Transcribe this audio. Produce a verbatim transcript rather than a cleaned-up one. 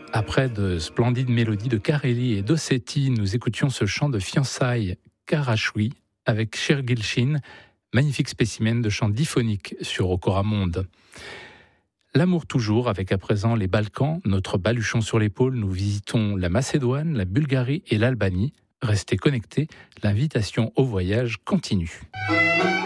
Après de splendides mélodies de Kareli et d'Ossétie, nous écoutions ce chant de fiançailles Karachouï avec Cher Gilshin, magnifique spécimen de chant diphonique sur Okora Monde. L'amour toujours, avec à présent les Balkans, notre baluchon sur l'épaule, nous visitons la Macédoine, la Bulgarie et l'Albanie. Restez connectés, l'invitation au voyage continue.